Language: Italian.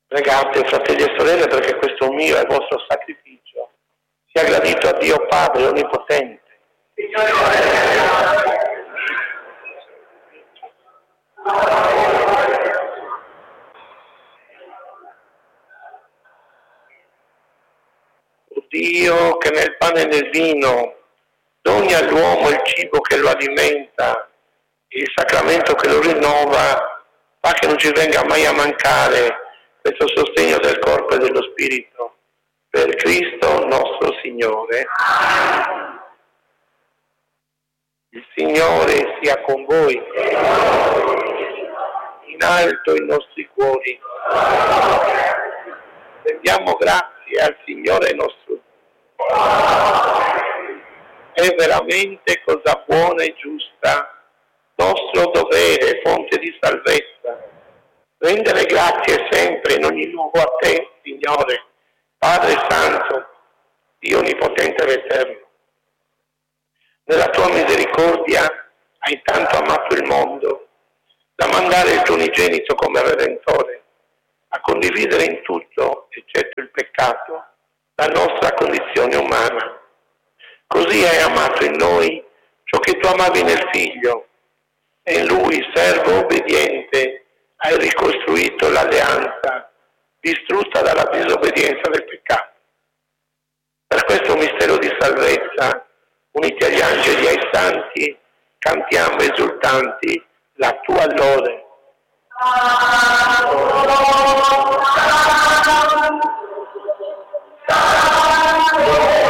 Pregate, fratelli e sorelle, perché questo mio e vostro sacrificio sia gradito a Dio Padre Onnipotente. O Dio, che nel pane e nel vino doni all'uomo il cibo che lo alimenta, il sacramento che lo rinnova, fa che non ci venga mai a mancare questo sostegno del corpo e dello spirito. Per Cristo nostro Signore. Il Signore sia con voi. In alto i nostri cuori. Rendiamo grazie al Signore nostro Dio. È veramente cosa buona e giusta, nostro dovere, fonte di salvezza. Rendere grazie sempre in ogni luogo a te, Signore, Padre Santo, Dio Onnipotente ed Eterno. Nella tua misericordia hai tanto amato il mondo, da mandare il tuo unigenito come Redentore, a condividere in tutto, eccetto il peccato, la nostra condizione umana. Così hai amato in noi ciò che tu amavi nel Figlio, e in Lui, servo obbediente, hai ricostruito l'alleanza distrutta dalla disobbedienza del peccato. Per questo mistero di salvezza, uniti agli angeli e ai santi, cantiamo esultanti la tua lode. Santo,